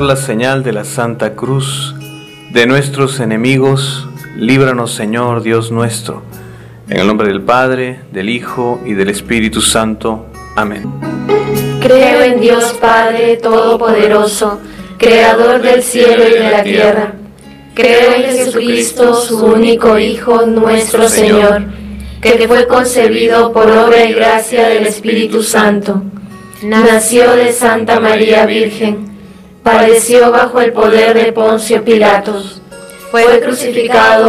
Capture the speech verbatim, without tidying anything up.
la señal de la Santa Cruz de nuestros enemigos, líbranos, Señor Dios nuestro. En el nombre del Padre, del Hijo y del Espíritu Santo. Amén. Creo en Dios Padre Todopoderoso, Creador del cielo y de la tierra. Creo en Jesucristo, su único Hijo, nuestro Señor, que fue concebido por obra y gracia del Espíritu Santo. Nació de Santa María Virgen, padeció bajo el poder de Poncio Pilatos, fue crucificado